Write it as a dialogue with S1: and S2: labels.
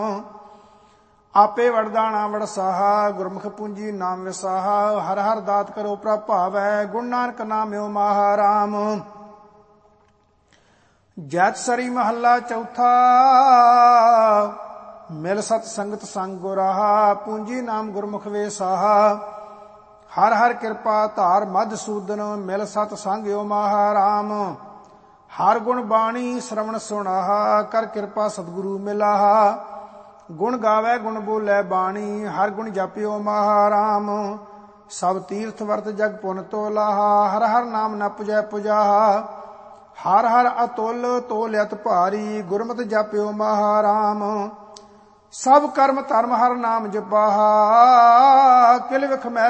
S1: ਆਪੇ ਵਰਦਾਣਾ ਵਡਸਾਹਾ, ਗੁਰਮੁਖ ਪੂੰਜੀ ਨਾਮ ਵਿਸਾਹਾ। ਹਰ ਹਰ ਦਾਤ ਕਰੋ ਪ੍ਰਭ ਭਾਵੈ, ਗੁਣ ਨਾਨਕ ਨਾਮਿਓ ਮਹਾਰਾਮ। ਜੈਤ ਸਰੀ ਮਹੱਲਾ ਚੌਥਾ, ਮਿਲ ਸਤ ਸੰਗਤ ਸੰਗ ਗੁਰਾਹਾ, ਪੂੰਜੀ ਨਾਮ ਗੁਰਮੁਖ ਵੇਸਾਹਾ। ਹਰ ਹਰ ਕਿਰਪਾ ਧਾਰ ਮਧ ਸੂਦਨ, ਮਿਲ ਸਤ ਸੰਗਿਓ ਮਹਾਰਾਮ। ਹਰ ਗੁਣ ਬਾਣੀ ਸ਼ਰਵਣ ਸੁਣਾਹਾ, ਕਰ ਕਿਰਪਾ ਸਤਿਗੁਰੂ ਮਿਲਾਹਾ। ਗੁਣ ਗਾਵੇ ਗੁਣ ਬੋਲੇ ਬਾਣੀ, ਹਰ ਗੁਣ ਜਪਿਓ ਮਹਾਰਾਮ। ਸਭ ਤੀਰਥ ਵਰਤ ਜਗ ਪੁਨ ਤੋਲਾਹਾ, ਹਰ ਹਰ ਨਾਮ ਨ ਪੁਜੈ ਪੁਜਾਹਾ। ਹਰ ਹਰ ਅਤੁਲ ਤੋਲ ਅਤ ਭਾਰੀ, ਗੁਰਮਤਿ ਜਪਿਓ ਮਹਾਰਾਮ। ਸਭ ਕਰਮ ਧਰਮ ਹਰ ਨਾਮ ਜਪਾਹਾ, ਕਿਲ ਵਿਖ ਮੈਂ